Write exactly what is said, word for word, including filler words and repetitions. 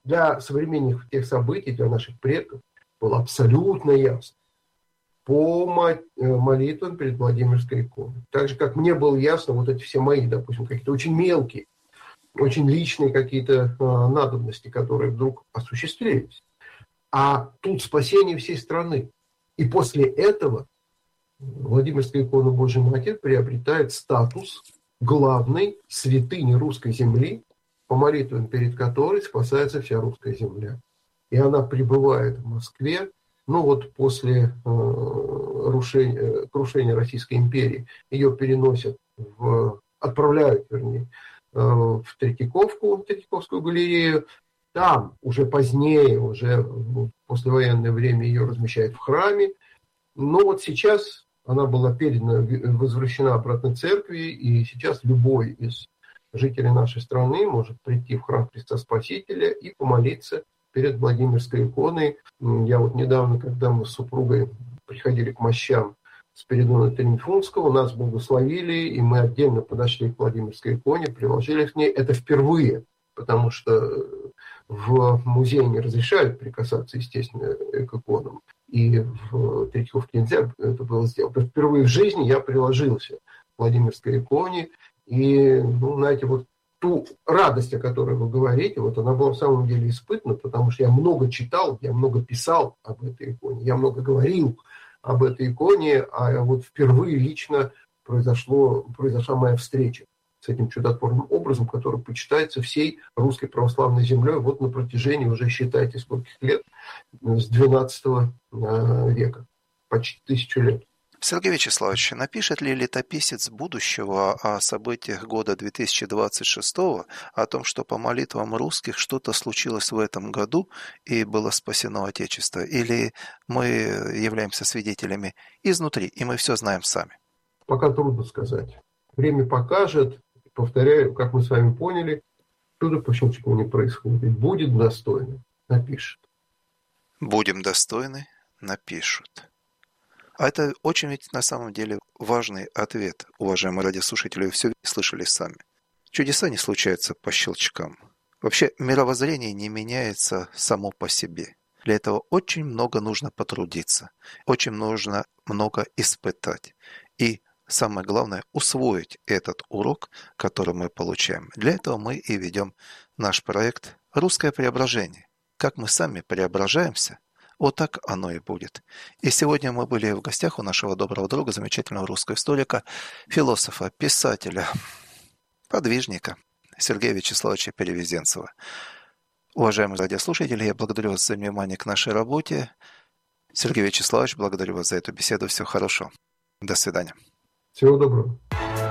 для современников тех событий, для наших предков, было абсолютно ясно по молитвам перед Владимирской иконой. Так же, как мне было ясно, вот эти все мои, допустим, какие-то очень мелкие, очень личные какие-то э, надобности, которые вдруг осуществились. А тут спасение всей страны. И после этого Владимирская икона Божьей Матери приобретает статус главной святыни русской земли, по молитвам перед которой спасается вся русская земля. И она пребывает в Москве, ну вот после э, рушения, крушения Российской империи, ее переносят, в, отправляют, вернее, э, в Третьяковку, в Третьяковскую галерею. Там уже позднее, уже в послевоенное время ее размещают в храме. Но вот сейчас она была передана, возвращена обратно церкви, и сейчас любой из жителей нашей страны может прийти в храм Христа Спасителя и помолиться перед Владимирской иконой. Я вот недавно, когда мы с супругой приходили к мощам Спиридона Триумфунского, нас благословили, и мы отдельно подошли к Владимирской иконе, приложили к ней. Это впервые, потому что в музее не разрешают прикасаться, естественно, к иконам. И в Третьяковке нельзя это было сделать. Впервые в жизни я приложился к Владимирской иконе. И, ну, знаете, вот ту радость, о которой вы говорите, вот она была в самом деле испытана, потому что я много читал, я много писал об этой иконе, я много говорил об этой иконе, а вот впервые лично произошло, произошла моя встреча с этим чудотворным образом, который почитается всей русской православной землей вот на протяжении, уже считайте, скольких лет, с двенадцатого века, почти тысячу лет. Сергей Вячеславович, напишет ли летописец будущего о событиях года две тысячи двадцать шестого, о том, что по молитвам русских что-то случилось в этом году и было спасено Отечество? Или мы являемся свидетелями изнутри, и мы все знаем сами? Пока трудно сказать. Время покажет. Повторяю, как мы с вами поняли, чудо по щелчку не происходит. Будет достойно, напишет. Будем достойны, напишут. А это очень ведь на самом деле важный ответ, уважаемые радиослушатели, вы все слышали сами. Чудеса не случаются по щелчкам. Вообще мировоззрение не меняется само по себе. Для этого очень много нужно потрудиться, очень нужно много испытать. И самое главное, усвоить этот урок, который мы получаем. Для этого мы и ведем наш проект «Русское преображение». Как мы сами преображаемся, вот так оно и будет. И сегодня мы были в гостях у нашего доброго друга, замечательного русского историка, философа, писателя, подвижника Сергея Вячеславовича Перевезенцева. Уважаемые радиослушатели, я благодарю вас за внимание к нашей работе. Сергей Вячеславович, благодарю вас за эту беседу. Всего хорошего. До свидания. Всего доброго.